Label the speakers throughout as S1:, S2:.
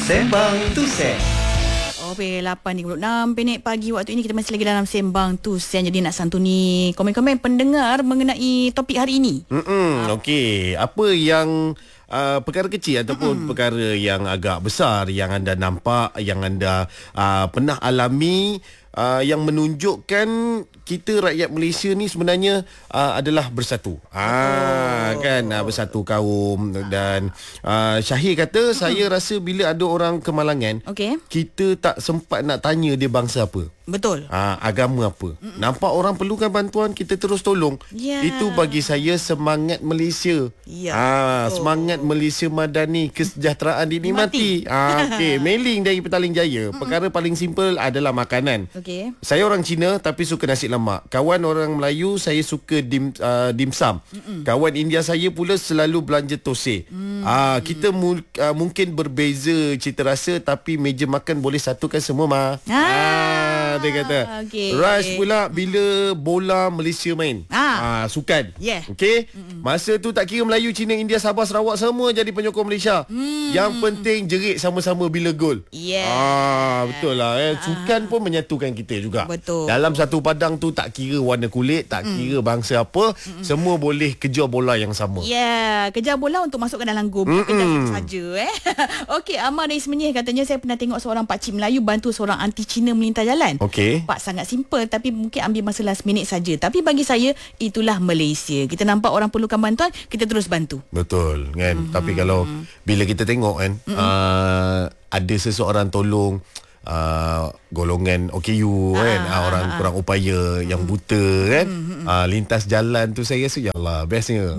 S1: Sembang Tusen.
S2: Oh, 8.36 pagi waktu ini kita masih lagi dalam Sembang Tusen. Jadi nak santuni komen-komen pendengar mengenai topik hari ini.
S3: Okey, apa yang perkara kecil ataupun perkara yang agak besar yang anda nampak, yang anda pernah alami, yang menunjukkan kita rakyat Malaysia ni sebenarnya adalah bersatu. Bersatu kaum. Dan Syahir kata, saya rasa bila ada orang kemalangan, kita tak sempat nak tanya dia bangsa apa.
S2: Betul.
S3: Agama apa. Nampak orang perlukan bantuan, kita terus tolong. Itu bagi saya semangat Malaysia. Semangat Malaysia Madani, kesejahteraan dinikmati. Okey, mailing dari Petaling Jaya. Perkara paling simple adalah makanan. Saya orang Cina tapi suka nasi lemak. Kawan orang Melayu, saya suka dimsum. Kawan India saya pula selalu belanja thosai. Kita mungkin berbeza cita rasa, tapi meja makan boleh satukan semua dia kata. Rush pula bila bola Malaysia main. Sukan. Okey. Masa tu tak kira Melayu, Cina, India, Sabah, Sarawak, semua jadi penyokong Malaysia. Yang penting jerit sama-sama bila gol. Betul lah. Sukan pun menyatukan kita juga.
S2: Betul.
S3: Dalam satu padang tu tak kira warna kulit, tak kira bangsa apa, semua boleh kejar bola yang sama.
S2: Kejar bola untuk masuk ke dalam gol. Kejar itu saja. Okey, Amar dari Semenyih katanya, saya pernah tengok seorang pakcik Melayu bantu seorang anti Cina melintas jalan. Nampak sangat simple, tapi mungkin ambil masa last minute saja. Tapi bagi saya, itulah Malaysia. Kita nampak orang perlukan bantuan, kita terus bantu.
S3: Betul kan. Tapi kalau bila kita tengok kan, ada seseorang tolong golongan OKU kan, orang kurang upaya, yang buta kan, lintas jalan tu, saya rasa ya Allah, bestnya.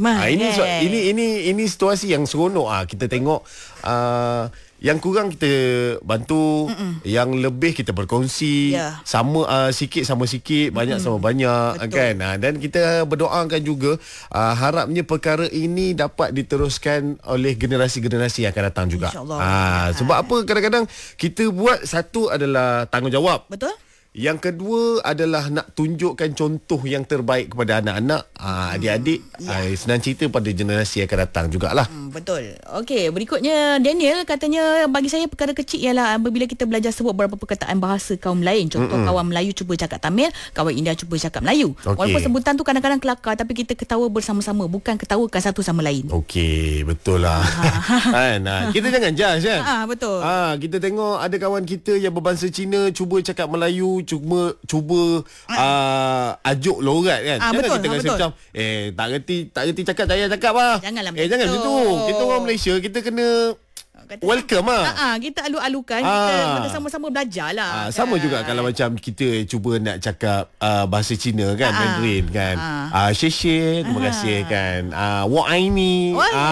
S3: Ini situasi yang seronok. Kita tengok yang kurang kita bantu, yang lebih kita berkongsi. Sama sikit sama sikit, banyak sama banyak. Betul. Kan. Dan kita berdoakan juga, harapnya perkara ini dapat diteruskan oleh generasi-generasi yang akan datang juga. Sebab apa, kadang-kadang kita buat, satu adalah tanggungjawab.
S2: Betul.
S3: Yang kedua adalah nak tunjukkan contoh yang terbaik kepada anak-anak, adik-adik, senang cerita pada generasi yang akan datang jugalah.
S2: Betul. Okey, berikutnya Daniel katanya, bagi saya perkara kecil ialah apabila kita belajar sebut beberapa perkataan bahasa kaum lain. Contoh, kawan Melayu cuba cakap Tamil, kawan India cuba cakap Melayu. Walaupun sebutan tu kadang-kadang kelakar, tapi kita ketawa bersama-sama, bukan ketawakan satu sama lain. Okey,
S3: betul lah. Kita jangan judge kan.
S2: Betul.
S3: Kita tengok ada kawan kita yang berbangsa Cina cuba cakap Melayu, cuba ajuk lorat kan. Jangan
S2: betul,
S3: kita rasa
S2: betul.
S3: macam tak reti cakap, tak payah cakap lah.
S2: Janganlah
S3: jangan macam tu. Kita orang Malaysia, kita kena welcome lah.
S2: Kita alu-alukan, kita sama-sama belajar lah.
S3: Sama juga kalau macam kita cuba nak cakap bahasa Cina kan, Mandarin kan. Xie, terima kasih kan. Wa aini.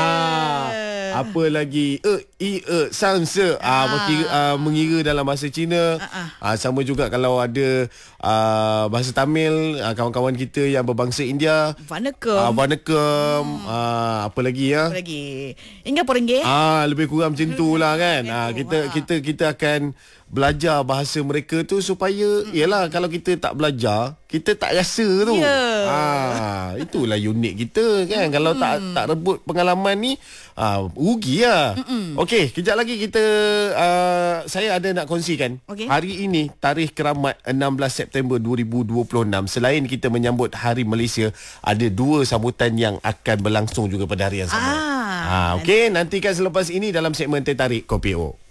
S3: Apa lagi? San se. Mengira dalam bahasa Cina. Sama juga kalau ada bahasa Tamil, kawan-kawan kita yang berbangsa India. Vanakkam. Apa lagi ya?
S2: Apa lagi? Ingat porengge.
S3: Lebih kurang macam tu lah kan. Kita akan belajar bahasa mereka tu supaya yalah, kalau kita tak belajar, kita tak rasa tu. Itulah unik kita kan. Kalau tak rebut pengalaman ni, rugi lah. Okey, kejap lagi kita saya ada nak kongsikan. Hari ini tarikh keramat 16 September 2026. Selain kita menyambut Hari Malaysia, ada dua sambutan yang akan berlangsung juga pada hari yang sama. Okey, nantikan selepas ini dalam segmen Teh Tarik Kopi O.